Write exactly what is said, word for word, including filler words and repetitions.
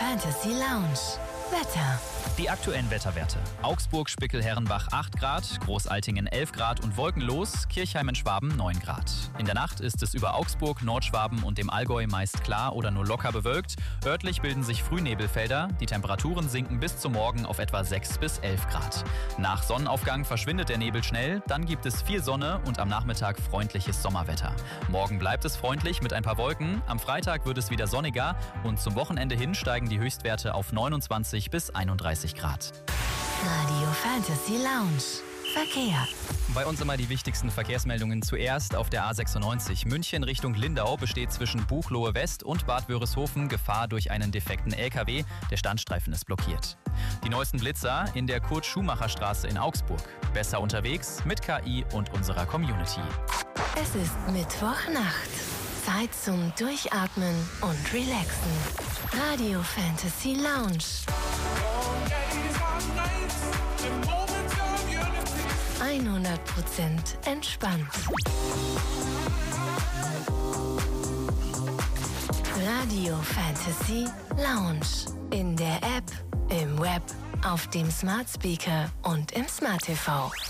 Fantasy Lounge. Wetter. Die aktuellen Wetterwerte. Augsburg, Spickel, Herrenbach acht Grad, Großaltingen elf Grad und wolkenlos, Kirchheim in Schwaben neun Grad. In der Nacht ist es über Augsburg, Nordschwaben und dem Allgäu meist klar oder nur locker bewölkt. Örtlich bilden sich Frühnebelfelder. Die Temperaturen sinken bis zum Morgen auf etwa sechs bis elf Grad. Nach Sonnenaufgang verschwindet der Nebel schnell, dann gibt es viel Sonne und am Nachmittag freundliches Sommerwetter. Morgen bleibt es freundlich mit ein paar Wolken, am Freitag wird es wieder sonniger und zum Wochenende hin steigen die Höchstwerte auf neunundzwanzig bis einunddreißig Grad. Radio Fantasy Lounge. Verkehr. Bei uns immer die wichtigsten Verkehrsmeldungen zuerst. Auf der A sechsundneunzig München Richtung Lindau besteht zwischen Buchloe West und Bad Wörishofen Gefahr durch einen defekten L K W. Der Standstreifen ist blockiert. Die neuesten Blitzer in der Kurt-Schumacher-Straße in Augsburg. Besser unterwegs mit K I und unserer Community. Es ist Mittwochnacht. Zeit zum Durchatmen und Relaxen. Radio Fantasy Lounge. hundert Prozent entspannt. Radio Fantasy Lounge. In der App, im Web, auf dem Smart Speaker und im Smart T V.